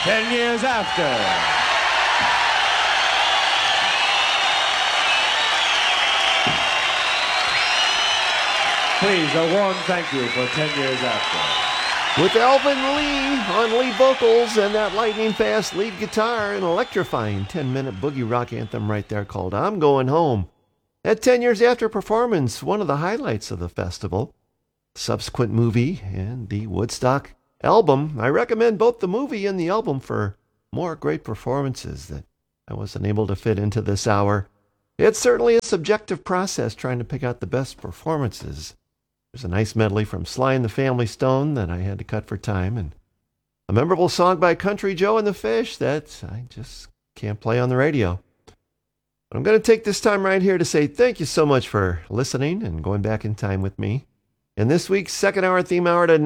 10 years after. Please, a warm thank you for 10 years after. With Alvin Lee on lead vocals and that lightning-fast lead guitar, an electrifying 10-minute boogie rock anthem right there called I'm Going Home. At 10 years after performance, one of the highlights of the festival, subsequent movie and the Woodstock album. I recommend both the movie and the album for more great performances that I wasn't able to fit into this hour. It's certainly a subjective process trying to pick out the best performances. There's a nice medley from Sly and the Family Stone that I had to cut for time, and a memorable song by Country Joe and the Fish that I just can't play on the radio. But I'm going to take this time right here to say thank you so much for listening and going back in time with me. In this week's second hour theme hour to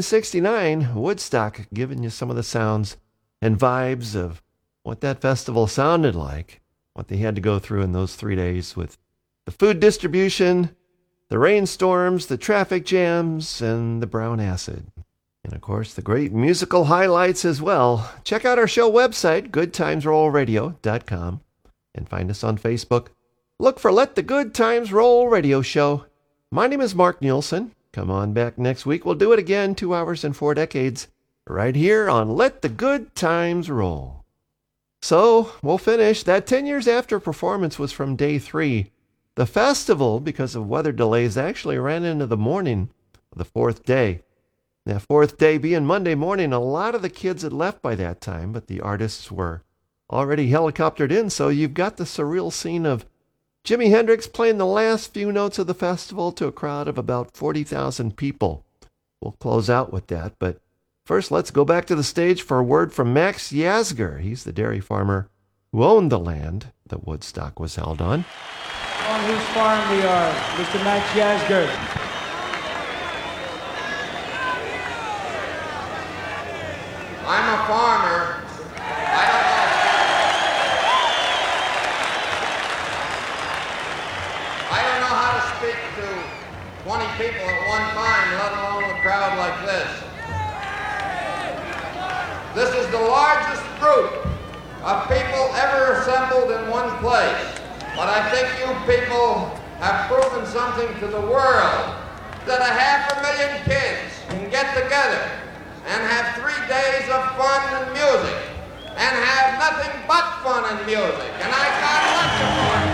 1969, Woodstock, giving you some of the sounds and vibes of what that festival sounded like, what they had to go through in those 3 days with the food distribution, the rainstorms, the traffic jams, and the brown acid. And of course, the great musical highlights as well. Check out our show website, goodtimesrollradio.com, and find us on Facebook. Look for Let the Good Times Roll Radio Show. My name is Mark Nielsen. Come on back next week. We'll do it again, 2 hours and 4 decades, right here on Let the Good Times Roll. So, we'll finish. That 10 years after performance was from day 3. The festival, because of weather delays, actually ran into the morning of the 4th day. That 4th day being Monday morning, a lot of the kids had left by that time, but the artists were already helicoptered in, so you've got the surreal scene of Jimi Hendrix playing the last few notes of the festival to a crowd of about 40,000 people. We'll close out with that, but first let's go back to the stage for a word from Max Yasgur. He's the dairy farmer who owned the land that Woodstock was held on. On whose farm we are, Mr. Max Yasgur. I'm a farmer. I don't know how to speak to 20 people at one time, let alone a crowd like this. This is the largest group of people ever assembled in one place. But I think you people have proven something to the world, that 500,000 kids can get together and have 3 days of fun and music, and have nothing but fun and music. And I got lots of fun.